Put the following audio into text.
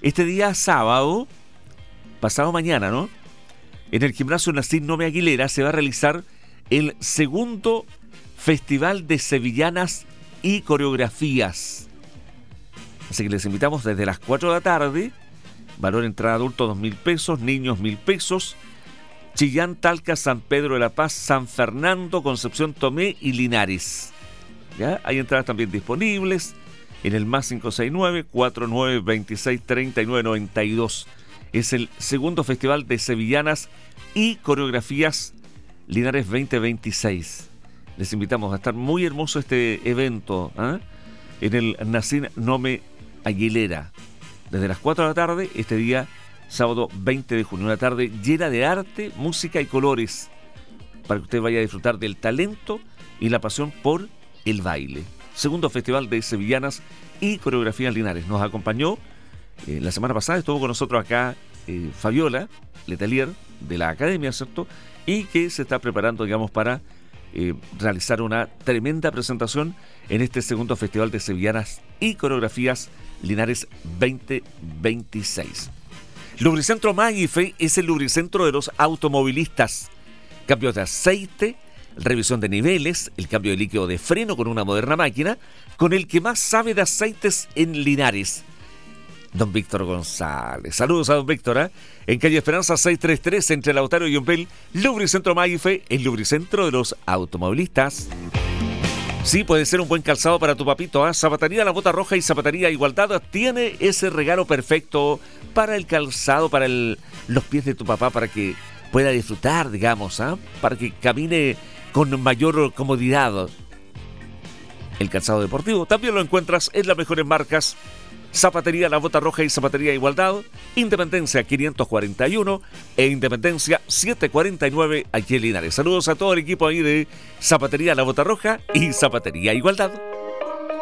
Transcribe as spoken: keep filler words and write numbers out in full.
Este día sábado, pasado mañana, ¿no? En el gimnasio Nacín Nome Aguilera se va a realizar el segundo Festival de Sevillanas y Coreografías. Así que les invitamos desde las cuatro de la tarde. Valor entrada adulto dos mil pesos, niños mil pesos. Chillán, Talca, San Pedro de la Paz, San Fernando, Concepción, Tomé y Linares. ¿Ya? Hay entradas también disponibles en el más cinco seis nueve, cuatro nueve dos seis, tres nueve nueve dos. Es el segundo Festival de Sevillanas y Coreografías Linares veinte veintiséis. Les invitamos a estar muy hermoso este evento, ¿eh? En el Nacín Nome Aguilera. Desde las cuatro de la tarde, este día sábado veinte de junio, una tarde llena de arte, música y colores, para que usted vaya a disfrutar del talento y la pasión por el baile. Segundo Festival de Sevillanas y Coreografías Linares. Nos acompañó eh, la semana pasada, estuvo con nosotros acá eh, Fabiola Letelier de la Academia, ¿cierto? Y que se está preparando, digamos, para eh, realizar una tremenda presentación en este segundo Festival de Sevillanas y Coreografías Linares veinte veintiséis. Lubricentro Magife es el lubricentro de los automovilistas. Cambios de aceite, revisión de niveles, el cambio de líquido de freno con una moderna máquina, con el que más sabe de aceites en Linares. Don Víctor González. Saludos a don Víctor, ¿eh? En calle Esperanza seiscientos treinta y tres, entre Lautaro y Umbel, Lubricentro Magife, el lubricentro de los automovilistas. Sí, puede ser un buen calzado para tu papito, ¿eh? Zapatería La Bota Roja y Zapatería Igualdad tiene ese regalo perfecto para el calzado, para el, los pies de tu papá, para que pueda disfrutar, digamos, ¿eh? Para que camine con mayor comodidad. El calzado deportivo también lo encuentras en las mejores marcas. Zapatería La Bota Roja y Zapatería Igualdad, Independencia quinientos cuarenta y uno e Independencia setecientos cuarenta y nueve aquí en Linares. Saludos a todo el equipo ahí de Zapatería La Bota Roja y Zapatería Igualdad.